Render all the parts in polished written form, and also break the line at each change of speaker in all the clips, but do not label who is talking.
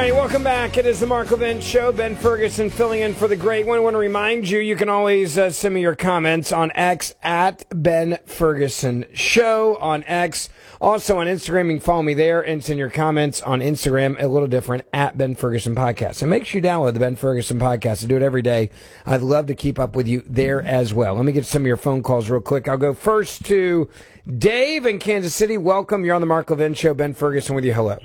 right, welcome back. It is the Mark Levin Show. Ben Ferguson filling in for the great one. I want to remind you, you can always send me your comments on X at Ben Ferguson Show on X. Also on Instagram, you can follow me there and send your comments on Instagram, a little different, at Ben Ferguson Podcast. And make sure you download the Ben Ferguson Podcast. I do it every day. I'd love to keep up with you there as well. Let me get some of your phone calls real quick. I'll go first to Dave in Kansas City. Welcome. You're on the Mark Levin Show. Ben Ferguson with you. Hello.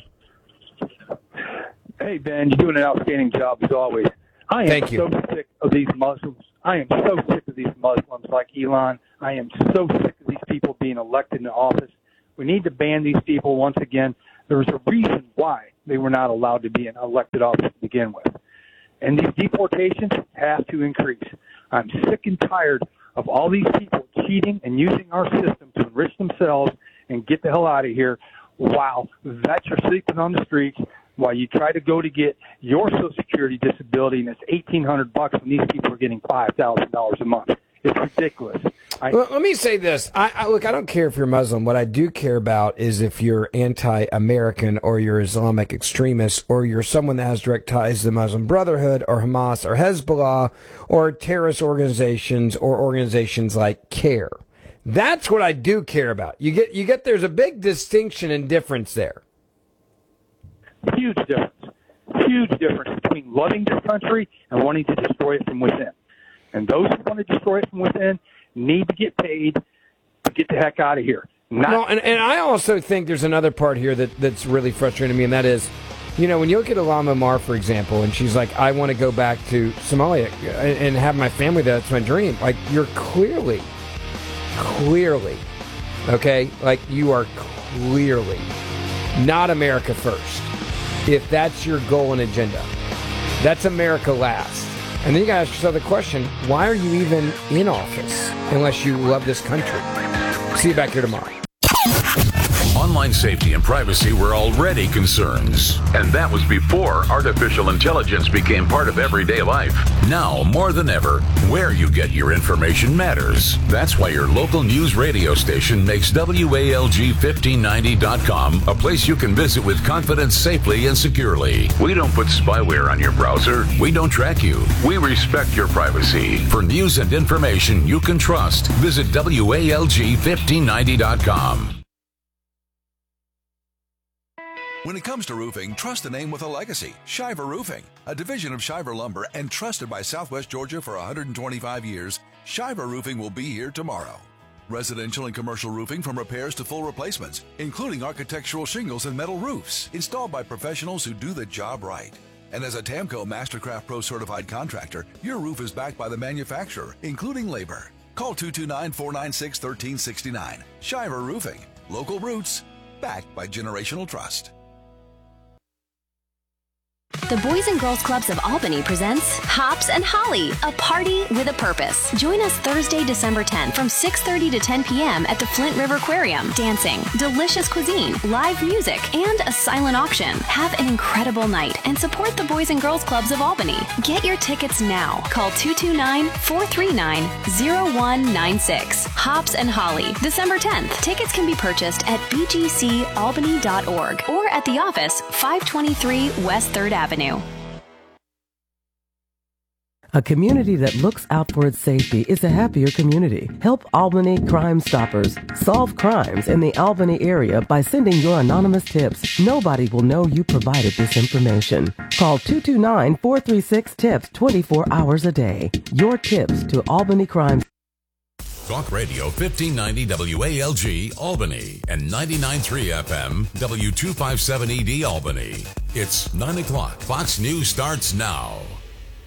Hey, Ben, you're doing an outstanding job as always. I am so sick of these Muslims. I am so sick of these Muslims like Elon. I am so sick of these people being elected into office. We need to ban these people once again. There's a reason why they were not allowed to be in elected office to begin with. And these deportations have to increase. I'm sick and tired of all these people cheating and using our system to enrich themselves and get the hell out of here while vets are sleeping on the streets, while you try to go to get your Social Security disability, and it's $1,800 when these people are getting $5,000 a month. It's ridiculous.
Well, let me say this. Look, I don't care if you're Muslim. What I do care about is if you're anti-American or you're Islamic extremist or you're someone that has direct ties to the Muslim Brotherhood or Hamas or Hezbollah or terrorist organizations or organizations like CARE. That's what I do care about. You get. There's a big distinction and difference there.
Huge difference. Huge difference between loving this country and wanting to destroy it from within. And those who want to destroy it from within need to get paid to get the heck out of here. And
I also think there's another part here that's really frustrating to me, and that is, when you look at Ilhan Omar, for example, and she's like, I want to go back to Somalia and have my family there. That's my dream. Like, you're clearly, okay? Like, you are clearly not America first. If that's your goal and agenda, that's America last. And then you got to ask yourself the question, why are you even in office unless you love this country? See you back here tomorrow.
Online safety and privacy were already concerns, and that was before artificial intelligence became part of everyday life. Now, more than ever, where you get your information matters. That's why your local news radio station makes WALG1590.com a place you can visit with confidence safely and securely. We don't put spyware on your browser. We don't track you. We respect your privacy. For news and information you can trust, visit WALG1590.com.
When it comes to roofing, trust a name with a legacy. Shiver Roofing, a division of Shiver Lumber and trusted by Southwest Georgia for 125 years, Shiver Roofing will be here tomorrow. Residential and commercial roofing from repairs to full replacements, including architectural shingles and metal roofs, installed by professionals who do the job right. And as a TAMCO Mastercraft Pro certified contractor, your roof is backed by the manufacturer, including labor. Call 229-496-1369. Shiver Roofing, local roots, backed by generational trust.
The Boys and Girls Clubs of Albany presents Hops and Holly, a party with a purpose. Join us Thursday, December 10th from 6:30 to 10 p.m. at the Flint River Aquarium. Dancing, delicious cuisine, live music, and a silent auction. Have an incredible night and support the Boys and Girls Clubs of Albany. Get your tickets now. Call 229-439-0196. Hops and Holly, December 10th. Tickets can be purchased at bgcalbany.org or at the office, 523 West 3rd Avenue.
A community that looks out for its safety is a happier community. Help Albany Crime Stoppers solve crimes in the Albany area by sending your anonymous tips. Nobody will know you provided this information. Call 229-436-TIPS 24 hours a day. Your tips to Albany Crime
Talk Radio 1590 WALG Albany and 99.3 FM W257ED Albany. It's 9 o'clock. Fox News starts now.